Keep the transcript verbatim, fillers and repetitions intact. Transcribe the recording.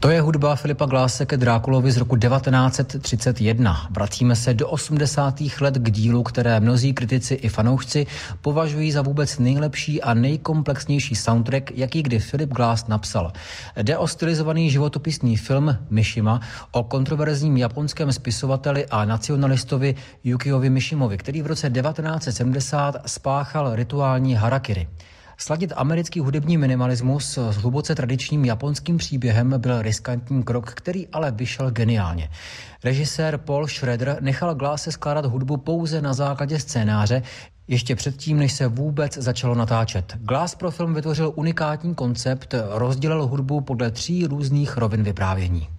To je hudba Philipa Glasse ke Drákulovi z roku devatenáct set třicet jedna. Vracíme se do osmdesátých let k dílu, které mnozí kritici i fanoušci považují za vůbec nejlepší a nejkomplexnější soundtrack, jaký kdy Philip Glass napsal. Jde o stylizovaný životopisný film Mishima o kontroverzním japonském spisovateli a nacionalistovi Yukiovi Mishimovi, který v roce devatenáct set sedmdesát spáchal rituální harakiri. Sladit americký hudební minimalismus s hluboce tradičním japonským příběhem byl riskantní krok, který ale vyšel geniálně. Režisér Paul Schrader nechal Glasse skládat hudbu pouze na základě scénáře, ještě předtím, než se vůbec začalo natáčet. Glass pro film vytvořil unikátní koncept, rozdělil hudbu podle tří různých rovin vyprávění.